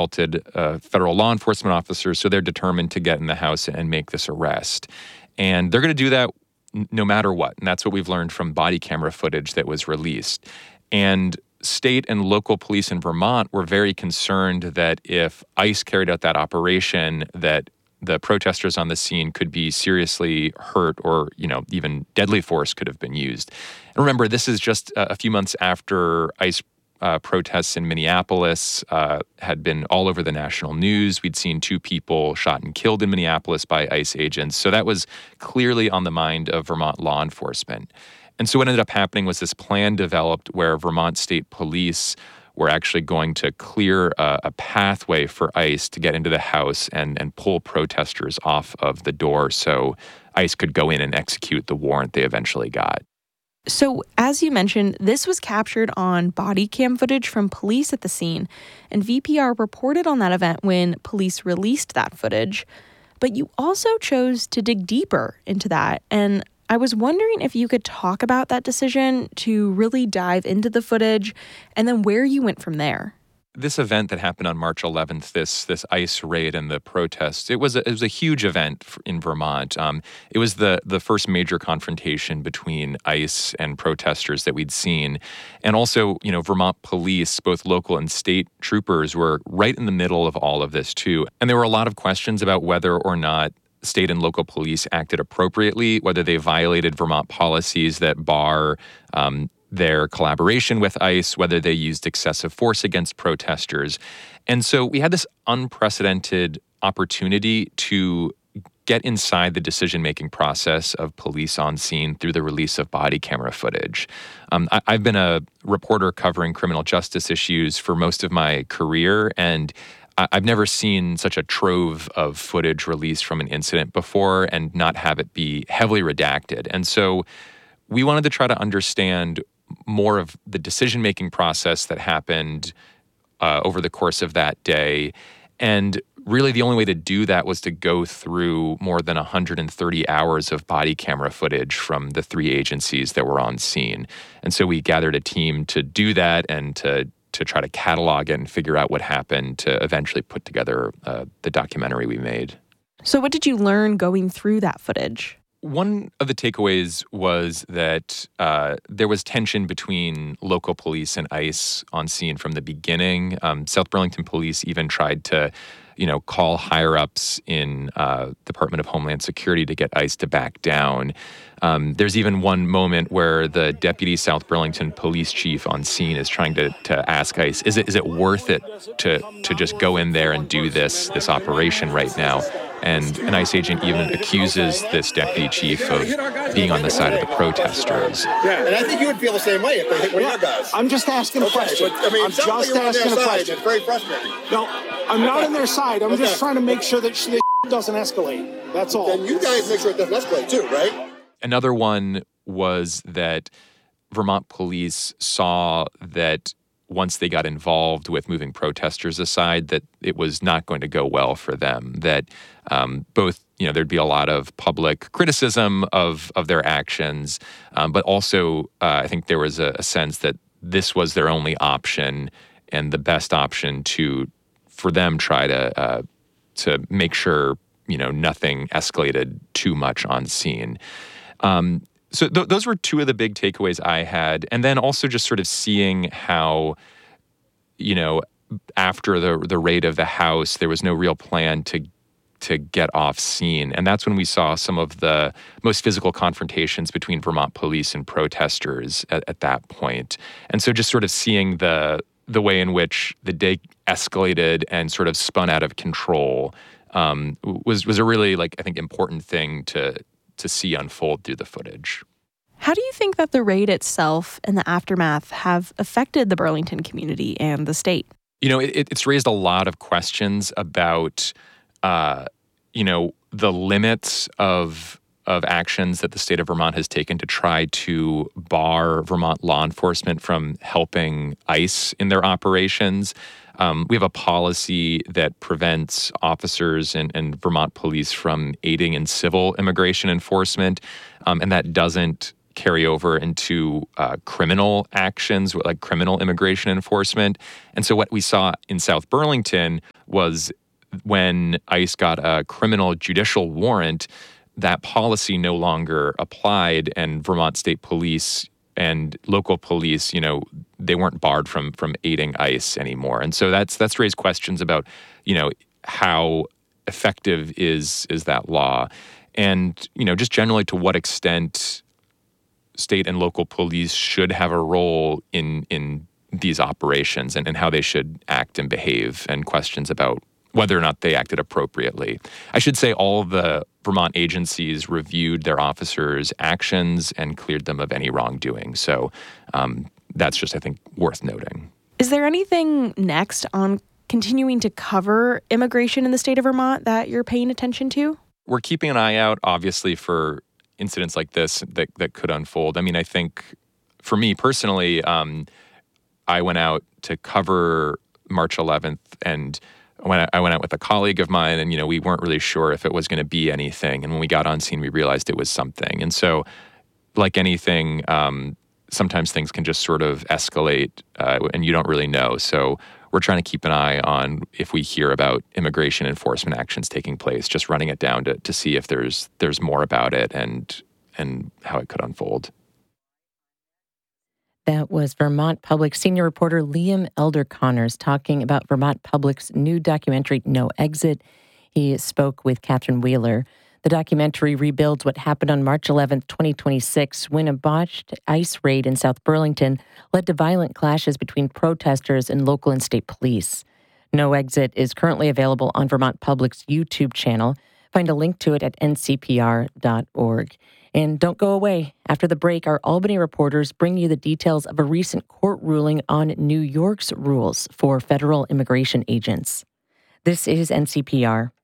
consulted federal law enforcement officers, so they're determined to get in the house and make this arrest. And they're going to do that no matter what. And that's what we've learned from body camera footage that was released. And state and local police in Vermont were very concerned that if ICE carried out that operation, that the protesters on the scene could be seriously hurt or, even deadly force could have been used. And remember, this is just a few months after ICE protests in Minneapolis had been all over the national news. We'd seen 2 people shot and killed in Minneapolis by ICE agents. So that was clearly on the mind of Vermont law enforcement. And so what ended up happening was this plan developed where Vermont State Police were actually going to clear a pathway for ICE to get into the house and pull protesters off of the door so ICE could go in and execute the warrant they eventually got. So, as you mentioned, this was captured on body cam footage from police at the scene, and VPR reported on that event when police released that footage. But you also chose to dig deeper into that, and I was wondering if you could talk about that decision to really dive into the footage and then where you went from there. This event that happened on March 11th, this ICE raid and the protests, it was a huge event in Vermont. It was the first major confrontation between ICE and protesters that we'd seen. And also, Vermont police, both local and state troopers, were right in the middle of all of this too. And there were a lot of questions about whether or not state and local police acted appropriately, whether they violated Vermont policies that bar their collaboration with ICE, whether they used excessive force against protesters. And so we had this unprecedented opportunity to get inside the decision-making process of police on scene through the release of body camera footage. I've been a reporter covering criminal justice issues for most of my career, and I've never seen such a trove of footage released from an incident before and not have it be heavily redacted. And so we wanted to try to understand more of the decision-making process that happened over the course of that day. And really the only way to do that was to go through more than 130 hours of body camera footage from the 3 agencies that were on scene. And so we gathered a team to do that and to try to catalog it and figure out what happened to eventually put together the documentary we made. So what did you learn going through that footage? One of the takeaways was that there was tension between local police and ICE on scene from the beginning. South Burlington Police even tried to, call higher-ups in Department of Homeland Security to get ICE to back down. There's even one moment where the deputy South Burlington police chief on scene is trying to ask ICE, is it worth it to just go in there and do this operation right now? And an ICE agent even accuses this deputy chief of being on the side of the protesters. Yeah, and I think you would feel the same way if they hit one of your guys. I'm just asking a question. But, I'm just asking a question. It's very frustrating. No, I'm not on their side. I'm just trying to make sure that this doesn't escalate. That's all. Then you guys make sure it doesn't escalate too, right? Another one was that Vermont police saw that once they got involved with moving protesters aside, that it was not going to go well for them, that both, there'd be a lot of public criticism of their actions, but also I think there was a sense that this was their only option and the best option for them try to make sure, nothing escalated too much on scene. So those were 2 of the big takeaways I had. And then also just sort of seeing how, after the raid of the house, there was no real plan to get off scene. And that's when we saw some of the most physical confrontations between Vermont police and protesters at that point. And so just sort of seeing the way in which the day escalated and sort of spun out of control was a really, I think, important thing to see unfold through the footage. How do you think that the raid itself and the aftermath have affected the Burlington community and the state? It's raised a lot of questions about, the limits of actions that the state of Vermont has taken to try to bar Vermont law enforcement from helping ICE in their operations. We have a policy that prevents officers and Vermont police from aiding in civil immigration enforcement, and that doesn't carry over into criminal actions, like criminal immigration enforcement. And so what we saw in South Burlington was when ICE got a criminal judicial warrant, that policy no longer applied, and Vermont State Police and local police, they weren't barred from aiding ICE anymore. And so that's raised questions about, how effective is that law, and just generally to what extent state and local police should have a role in these operations and how they should act and behave, and questions about whether or not they acted appropriately. I should say all of the Vermont agencies reviewed their officers' actions and cleared them of any wrongdoing. So that's just, I think, worth noting. Is there anything next on continuing to cover immigration in the state of Vermont that you're paying attention to? We're keeping an eye out, obviously, for incidents like this that could unfold. I mean, I think for me personally, I went out to cover March 11th, and when I went out with a colleague of mine, and we weren't really sure if it was going to be anything. And when we got on scene, we realized it was something. And so, like anything, sometimes things can just sort of escalate, and you don't really know. So we're trying to keep an eye on if we hear about immigration enforcement actions taking place, just running it down to see if there's more about it and how it could unfold. That was Vermont Public senior reporter Liam Elder Connors talking about Vermont Public's new documentary, No Exit. He spoke with Catherine Wheeler. The documentary rebuilds what happened on March 11th, 2026, when a botched ICE raid in South Burlington led to violent clashes between protesters and local and state police. No Exit is currently available on Vermont Public's YouTube channel. Find a link to it at ncpr.org. And don't go away. After the break, our Albany reporters bring you the details of a recent court ruling on New York's rules for federal immigration agents. This is NCPR.